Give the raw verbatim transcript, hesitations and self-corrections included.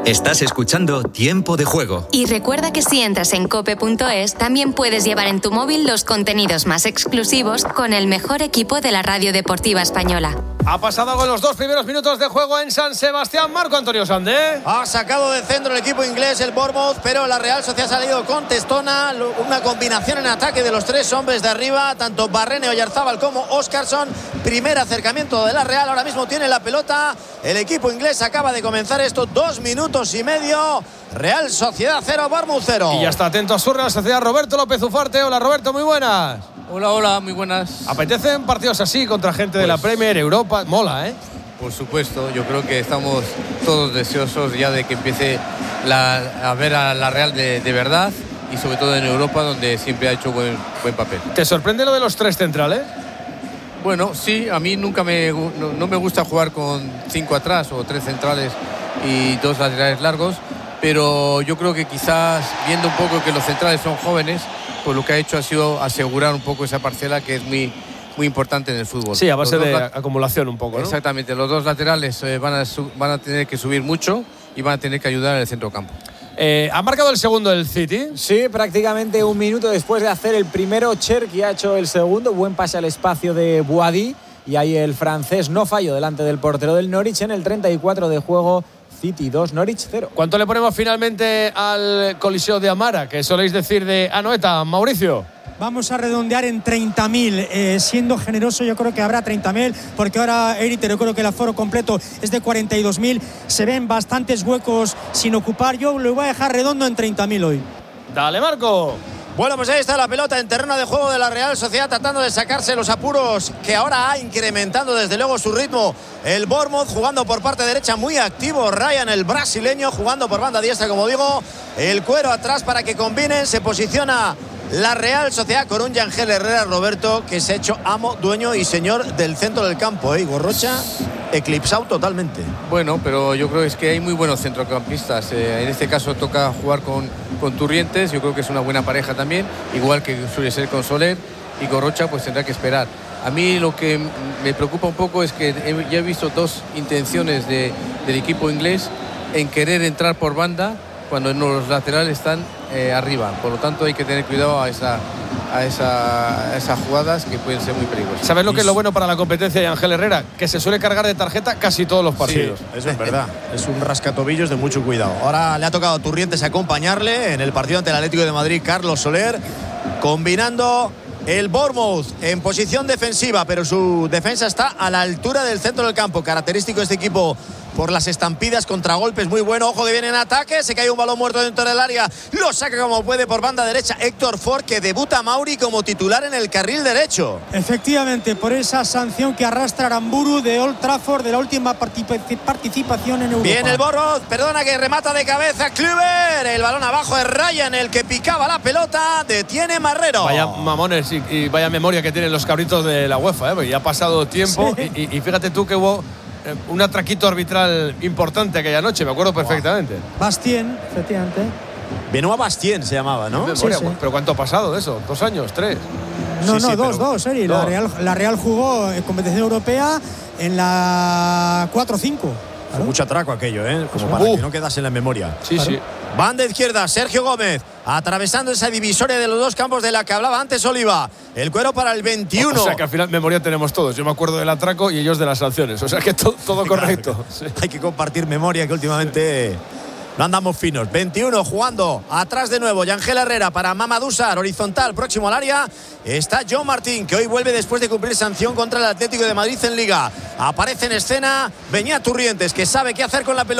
Estás escuchando Tiempo de Juego. Y recuerda que si entras en cope punto es, también puedes llevar en tu móvil los contenidos más exclusivos con el mejor equipo de la radio deportiva española. Ha pasado con los dos primeros minutos de juego en San Sebastián. Marco Antonio Sandé. Ha sacado de centro el equipo inglés, el Bournemouth, pero la Real Sociedad ha salido con testona. Una combinación en ataque de los tres hombres de arriba, tanto Barrene, Oyarzábal como Óscarson. Primer acercamiento de la Real, ahora mismo tiene la pelota. El equipo inglés acaba de comenzar esto, dos minutos y medio. Real Sociedad cero, Bournemouth cero. Y ya está atento a su Real Sociedad, Roberto López Ufarte. Hola Roberto, muy buenas. Hola, hola, muy buenas. ¿Apetecen partidos así contra gente pues, de la Premier, Europa? Mola, ¿eh? Por supuesto, yo creo que estamos todos deseosos ya de que empiece la, a ver a la Real de, de verdad, y sobre todo en Europa, donde siempre ha hecho buen, buen papel. ¿Te sorprende lo de los tres centrales? Bueno, sí, a mí nunca me, no, no me gusta jugar con cinco atrás o tres centrales y dos laterales largos, pero yo creo que quizás viendo un poco que los centrales son jóvenes, pues lo que ha hecho ha sido asegurar un poco esa parcela que es muy, muy importante en el fútbol. Sí, a base de la... acumulación un poco, ¿no? Exactamente, los dos laterales eh, van, a su... van a tener que subir mucho y van a tener que ayudar en el centro campo. Eh, ¿Ha marcado el segundo el City? Sí, prácticamente un minuto después de hacer el primero, Cherki ha hecho el segundo. Buen pase al espacio de Boadi. Y ahí el francés no falló delante del portero del Norwich en el treinta y cuatro de juego. City dos, Norwich cero. ¿Cuánto le ponemos finalmente al Coliseo de Amara? Que soléis decir de Anoeta, Mauricio. Vamos a redondear en treinta mil, eh, siendo generoso yo creo que habrá treinta mil, porque ahora Eric, yo creo que el aforo completo es de cuarenta y dos mil, se ven bastantes huecos sin ocupar, yo lo voy a dejar redondo en treinta mil hoy. Dale, Marco. Bueno, pues ahí está la pelota en terreno de juego de la Real Sociedad, tratando de sacarse los apuros, que ahora ha incrementando desde luego su ritmo el Bournemouth, jugando por parte derecha muy activo Ryan, el brasileño, jugando por banda diestra, como digo, el cuero atrás para que combinen, se posiciona la Real Sociedad con un Yangel Herrera, Roberto, que se ha hecho amo, dueño y señor del centro del campo, ¿eh? Gorrocha eclipsado totalmente. Bueno, pero yo creo que es que hay muy buenos centrocampistas. Eh, en este caso toca jugar con, con Turrientes, yo creo que es una buena pareja también, igual que suele ser con Soler, y Gorrocha pues tendrá que esperar. A mí lo que me preocupa un poco es que he, ya he visto dos intenciones de, del equipo inglés en querer entrar por banda cuando los laterales están eh, arriba. Por lo tanto hay que tener cuidado a, esa, a, esa, a esas jugadas que pueden ser muy peligrosas. ¿Sabes lo que es lo bueno para la competencia de Ángel Herrera? Que se suele cargar de tarjeta casi todos los partidos. Sí, eso es verdad. Es un rascatobillos de mucho cuidado. Ahora le ha tocado a Turrientes acompañarle en el partido ante el Atlético de Madrid, Carlos Soler, combinando el Bournemouth en posición defensiva, pero su defensa está a la altura del centro del campo, característico de este equipo por las estampidas, contragolpes, muy bueno. Ojo que viene en ataque, se cae un balón muerto dentro del área, lo saca como puede por banda derecha Héctor Ford, que debuta Mauri como titular en el carril derecho. Efectivamente, por esa sanción que arrastra Aramburu de Old Trafford de la última participación en Europa. Bien el Bournemouth, perdona, que remata de cabeza Kluivert, el balón abajo es Ryan el que picaba la pelota, detiene Marrero. Vaya mamones y, y vaya memoria que tienen los cabritos de la UEFA, ¿eh? Porque ya ha pasado tiempo, sí. y, y fíjate tú que hubo un atraquito arbitral importante aquella noche, me acuerdo perfectamente. Bastien, efectivamente. Benoît Bastien se llamaba, ¿no? Memoria, sí, sí. ¿Pero cuánto ha pasado de eso? ¿Dos años? ¿Tres? No, sí, no, sí, dos, pero... dos, Eri. No. La Real, la Real jugó en competición europea en la cuatro cinco. Fue ¿Claro? mucho atraco aquello, ¿eh? Como para uh. que no quedase en la memoria. Sí, claro. sí. Banda izquierda, Sergio Gómez, atravesando esa divisoria de los dos campos de la que hablaba antes Oliva. El cuero para el veintiuno. O sea que al final memoria tenemos todos. Yo me acuerdo del atraco y ellos de las sanciones. O sea que to todo correcto. Claro, sí. Hay que compartir memoria, que últimamente no andamos finos. veintiuno jugando atrás de nuevo. Yangel Herrera para Mamadou Sarr, horizontal, próximo al área. Está John Martín, que hoy vuelve después de cumplir sanción contra el Atlético de Madrid en Liga. Aparece en escena Beñat Turrientes, que sabe qué hacer con la pelota.